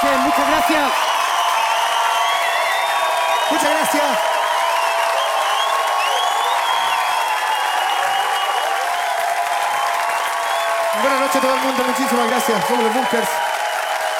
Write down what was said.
noches, muchas gracias. Muchas gracias. Buenas noches a todo el mundo, muchísimas gracias. Somos los Bunkers.